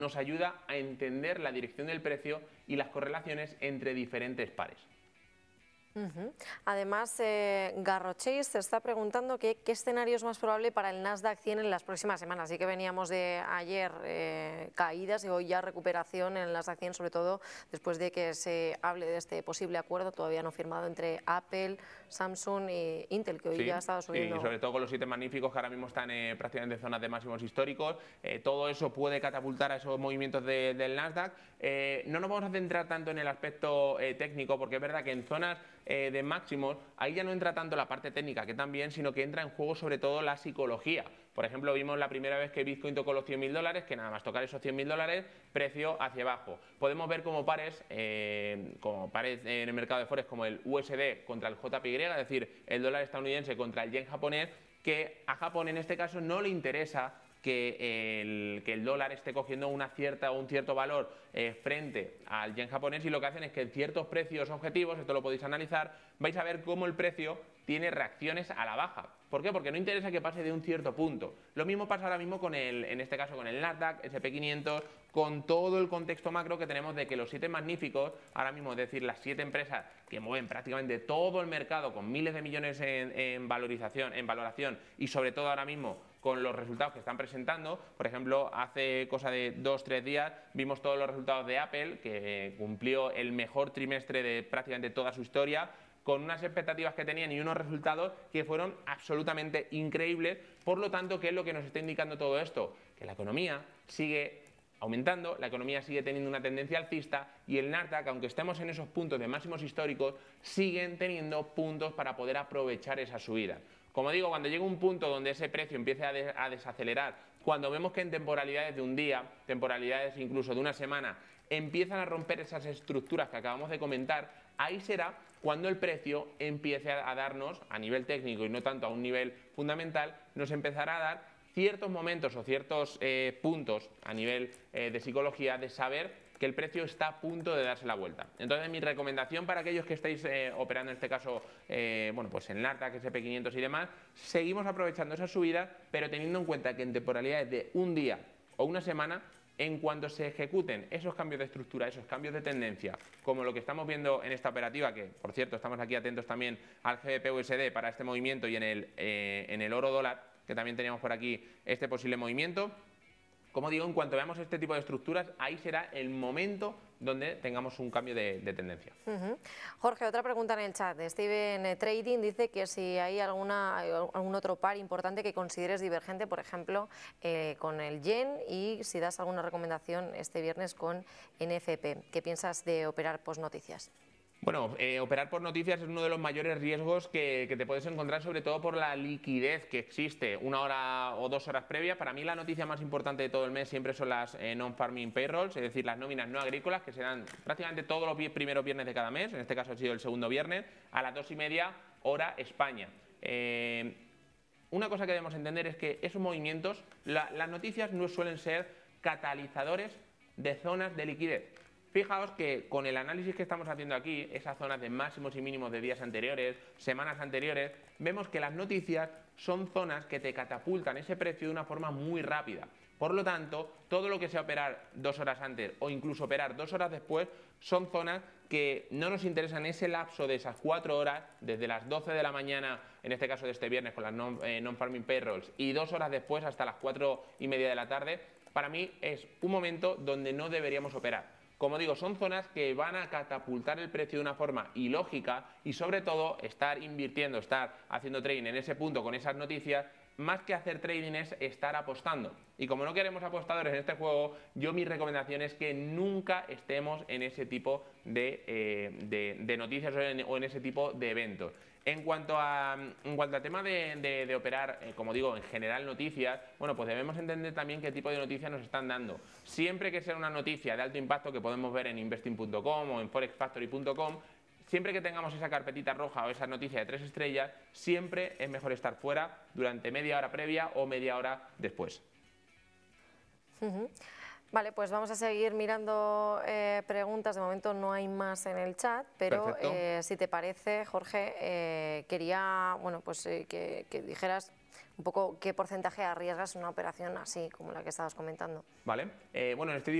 nos ayuda a entender la dirección del precio y las correlaciones entre diferentes pares. Además, Garro Chase se está preguntando qué escenario es más probable para el Nasdaq 100 en las próximas semanas. Así que veníamos de ayer caídas y hoy ya recuperación en el Nasdaq 100, sobre todo después de que se hable de este posible acuerdo todavía no firmado entre Apple, Samsung e Intel, que hoy ya ha estado subiendo. Y sobre todo con los 7 magníficos que ahora mismo están prácticamente en zonas de máximos históricos. Todo eso puede catapultar a esos movimientos del Nasdaq. No nos vamos a centrar tanto en el aspecto técnico, porque es verdad que en zonas de máximos, ahí ya no entra tanto la parte técnica, que también, sino que entra en juego sobre todo la psicología. Por ejemplo, vimos la primera vez que Bitcoin tocó los $100.000, que nada más tocar esos $100.000, precio hacia abajo. Podemos ver como pares en el mercado de Forex, como el USD contra el JPY, es decir, el dólar estadounidense contra el yen japonés, que a Japón en este caso no le interesa que el dólar esté cogiendo un cierto valor frente al yen japonés, y lo que hacen es que en ciertos precios objetivos, esto lo podéis analizar, vais a ver cómo el precio tiene reacciones a la baja. ¿Por qué? Porque no interesa que pase de un cierto punto. Lo mismo pasa ahora mismo en este caso con el Nasdaq, SP500, con todo el contexto macro que tenemos de que los 7 magníficos, ahora mismo, es decir, las 7 empresas que mueven prácticamente todo el mercado con miles de millones en valoración y sobre todo ahora mismo con los resultados que están presentando. Por ejemplo, hace cosa de 2-3 días vimos todos los resultados de Apple, que cumplió el mejor trimestre de prácticamente toda su historia, con unas expectativas que tenían y unos resultados que fueron absolutamente increíbles. Por lo tanto, ¿qué es lo que nos está indicando todo esto? Que la economía sigue aumentando, la economía sigue teniendo una tendencia alcista, y el Nasdaq, aunque estemos en esos puntos de máximos históricos, siguen teniendo puntos para poder aprovechar esa subida. Como digo, cuando llegue un punto donde ese precio empiece a desacelerar, cuando vemos que en temporalidades de un día, temporalidades incluso de una semana, empiezan a romper esas estructuras que acabamos de comentar, ahí será cuando el precio empiece a darnos, a nivel técnico y no tanto a un nivel fundamental, nos empezará a dar ciertos momentos o ciertos puntos a nivel de psicología de saber que el precio está a punto de darse la vuelta. Entonces, mi recomendación para aquellos que estáis operando en este caso, pues en Nasdaq, SP500 y demás, seguimos aprovechando esa subida, pero teniendo en cuenta que en temporalidades de un día o una semana, en cuanto se ejecuten esos cambios de estructura, esos cambios de tendencia, como lo que estamos viendo en esta operativa, que por cierto estamos aquí atentos también al GBP-USD para este movimiento, y en el oro dólar, que también teníamos por aquí este posible movimiento. Como digo, en cuanto veamos este tipo de estructuras, ahí será el momento donde tengamos un cambio de tendencia. Jorge, otra pregunta en el chat. Steven Trading dice que si hay algún otro par importante que consideres divergente, por ejemplo, con el yen, y si das alguna recomendación este viernes con NFP. ¿Qué piensas de operar post-noticias? Bueno, operar por noticias es uno de los mayores riesgos que te puedes encontrar, sobre todo por la liquidez que existe 1 hora o 2 horas previa. Para mí la noticia más importante de todo el mes siempre son las non-farming payrolls, es decir, las nóminas no agrícolas, que se dan prácticamente todos los primeros viernes de cada mes. En este caso ha sido el segundo viernes, a las 2:30 hora España. Una cosa que debemos entender es que esos movimientos, las noticias no suelen ser catalizadores de zonas de liquidez. Fijaos que con el análisis que estamos haciendo aquí, esas zonas de máximos y mínimos de días anteriores, semanas anteriores, vemos que las noticias son zonas que te catapultan ese precio de una forma muy rápida. Por lo tanto, todo lo que sea operar 2 horas antes o incluso operar 2 horas después son zonas que no nos interesan ese lapso de esas 4 horas, desde las 12 de la mañana, en este caso de este viernes con las non-farming payrolls, y 2 horas después hasta las 4:30 de la tarde. Para mí es un momento donde no deberíamos operar. Como digo, son zonas que van a catapultar el precio de una forma ilógica, y sobre todo estar invirtiendo, estar haciendo trading en ese punto con esas noticias, más que hacer trading es estar apostando. Y como no queremos apostadores en este juego, mi recomendación es que nunca estemos en ese tipo de noticias o en ese tipo de eventos. En cuanto al tema de operar, como digo, en general noticias, bueno, pues debemos entender también qué tipo de noticias nos están dando. Siempre que sea una noticia de alto impacto que podemos ver en investing.com o en forexfactory.com, siempre que tengamos esa carpetita roja o esa noticia de 3 estrellas, siempre es mejor estar fuera durante media hora previa o media hora después. Vale, pues vamos a seguir mirando preguntas. De momento no hay más en el chat, pero si te parece, Jorge, quería que dijeras un poco qué porcentaje arriesgas en una operación así como la que estabas comentando. Vale. Bueno, en este